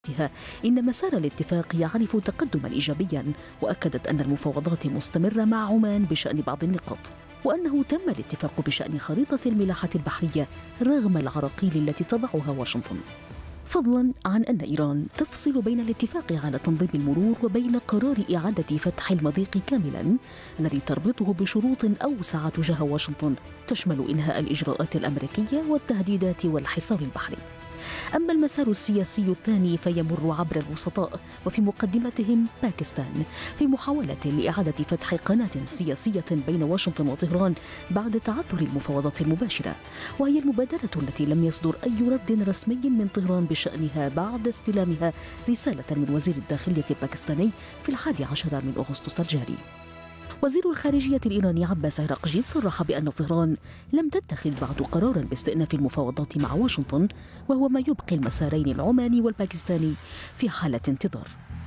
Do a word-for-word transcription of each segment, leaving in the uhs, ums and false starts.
إن مسار الاتفاق يعرف تقدما إيجابيا، وأكدت أن المفاوضات مستمرة مع عمان بشأن بعض النقاط، وأنه تم الاتفاق بشأن خريطة الملاحة البحرية رغم العراقيل التي تضعها واشنطن، فضلا عن أن إيران تفصل بين الاتفاق على تنظيم المرور وبين قرار إعادة فتح المضيق كاملا الذي تربطه بشروط أوسع تجاه واشنطن تشمل إنهاء الإجراءات الأمريكية والتهديدات والحصار البحري. أما المسار السياسي الثاني فيمر عبر الوسطاء وفي مقدمتهم باكستان في محاولة لإعادة فتح قناة سياسية بين واشنطن وطهران بعد تعثر المفاوضات المباشرة، وهي المبادرة التي لم يصدر أي رد رسمي من طهران بشأنها بعد استلامها رسالة من وزير الداخلية الباكستاني في الحادي عشر من أغسطس الجاري. وزير الخارجية الإيراني عباس عراقجي صرح بأن طهران لم تتخذ بعد قرارا باستئناف المفاوضات مع واشنطن، وهو ما يبقي المسارين العماني والباكستاني في حالة انتظار.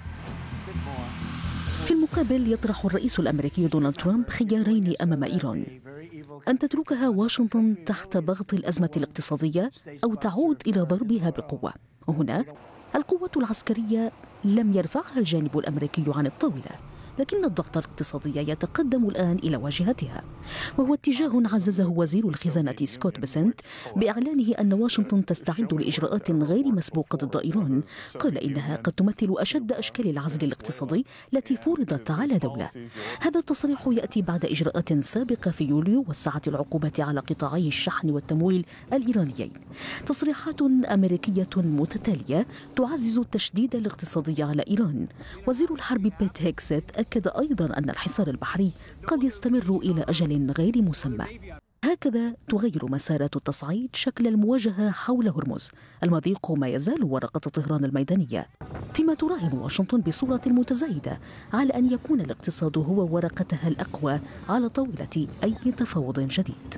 في المقابل يطرح الرئيس الأمريكي دونالد ترامب خيارين أمام إيران: أن تتركها واشنطن تحت ضغط الأزمة الاقتصادية أو تعود إلى ضربها بقوة. وهنا القوة العسكرية لم يرفعها الجانب الأمريكي عن الطاولة، لكن الضغط الاقتصادي يتقدم الآن إلى واجهتها، وهو اتجاه عززه وزير الخزانة سكوت بيسنت بإعلانه أن واشنطن تستعد لإجراءات غير مسبوقة ضد إيران. قال إنها قد تمثل أشد أشكال العزل الاقتصادي التي فرضت على دولة. هذا التصريح يأتي بعد إجراءات سابقة في يوليو وسعت العقوبات على قطاعي الشحن والتمويل الإيرانيين. تصريحات أمريكية متتالية تعزز التشديد الاقتصادي على إيران. وزير الحرب بيت هيكسيت أكد أيضا أن الحصار البحري قد يستمر إلى أجل غير مسمى. هكذا تغير مسارات التصعيد شكل المواجهة حول هرمز. المضيق ما يزال ورقة طهران الميدانية، فيما تراهن واشنطن بصورة متزايدة على أن يكون الاقتصاد هو ورقتها الأقوى على طاولة أي تفاوض جديد.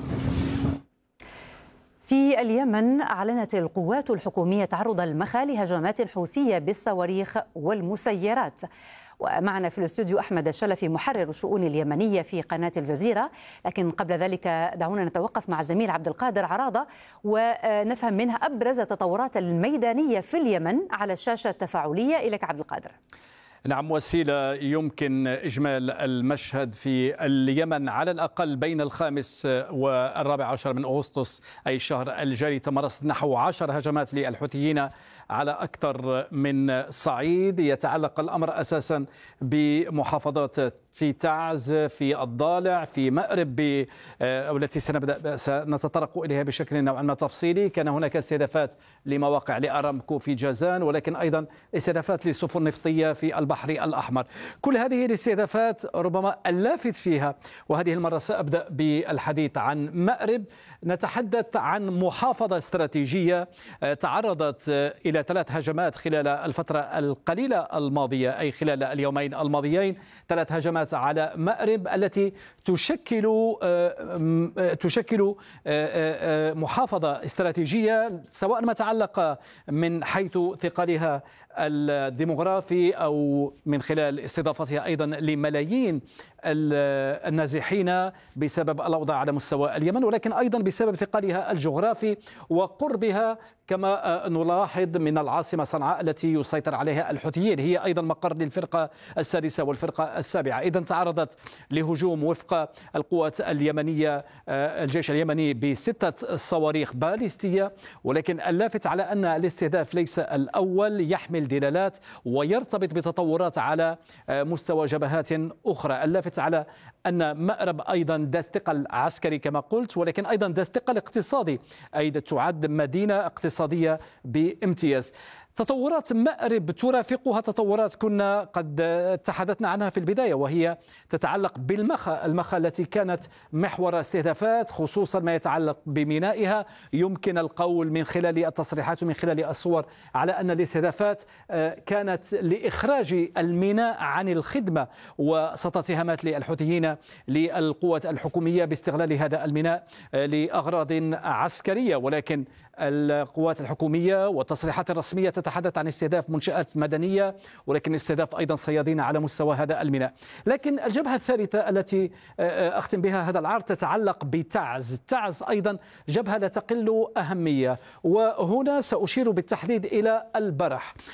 في اليمن أعلنت القوات الحكومية تعرض المخا لهجمات حوثية بالصواريخ والمسيرات. ومعنا في الاستوديو أحمد الشلفي محرر الشؤون اليمنية في قناة الجزيرة، لكن قبل ذلك دعونا نتوقف مع الزميل عبد القادر عراضة ونفهم منها أبرز التطورات الميدانية في اليمن على الشاشة التفاعلية. إليك عبد القادر. نعم، وسيلة يمكن إجمال المشهد في اليمن على الأقل بين الخامس والرابع عشر من أغسطس أي الشهر الجاري تمارست نحو عشر هجمات للحوثيين على أكثر من صعيد. يتعلق الأمر أساسا بمحافظات في تعز، في الضالع، في مأرب، والتي سنبدأ سنتطرق إليها بشكل نوعا ما تفصيلي. كان هناك استهدافات لمواقع لأرامكو في جازان، ولكن أيضا استهدافات لسفن نفطية في البحر الأحمر. كل هذه الاستهدافات ربما اللافت فيها، وهذه المرة سأبدأ بالحديث عن مأرب. نتحدث عن محافظة استراتيجية تعرضت إلى ثلاث هجمات خلال الفترة القليلة الماضية، أي خلال اليومين الماضيين، ثلاث هجمات على مأرب التي تشكل تشكل محافظة استراتيجية، سواء ما تعلق من حيث ثقلها الديموغرافي أو من خلال استضافتها أيضا لملايين النازحين بسبب الأوضاع على مستوى اليمن، ولكن أيضا بسبب ثقلها الجغرافي وقربها كما نلاحظ من العاصمة صنعاء التي يسيطر عليها الحوثيين. هي أيضا مقر للفرقة السادسة والفرقة السابعة. إذن تعرضت لهجوم وفق القوات اليمنية، الجيش اليمني، بستة صواريخ باليستية، ولكن اللافت على أن الاستهداف ليس الأول، يحمل دلالات ويرتبط بتطورات على مستوى جبهات أخرى. اللافت على أن مأرب أيضا ذات ثقل عسكري كما قلت، ولكن أيضا ذات ثقل اقتصادي، أي تعد مدينة اقتصادية بامتياز. تطورات مأرب ترافقها تطورات كنا قد تحدثنا عنها في البداية، وهي تتعلق بالمخا، المخا التي كانت محور استهدافات، خصوصا ما يتعلق بمينائها. يمكن القول من خلال التصريحات ومن خلال الصور على أن الاستهدافات كانت لإخراج الميناء عن الخدمة، وسط اتهامات للحوثيين للقوات الحكومية باستغلال هذا الميناء لأغراض عسكرية. ولكن القوات الحكومية والتصريحات الرسمية تتحدث عن استهداف منشآت مدنية، ولكن استهداف أيضا صيادين على مستوى هذا الميناء. لكن الجبهة الثالثة التي أختم بها هذا العرض تتعلق بتعز. تعز أيضا جبهة لا تقل أهمية، وهنا سأشير بالتحديد إلى البرح.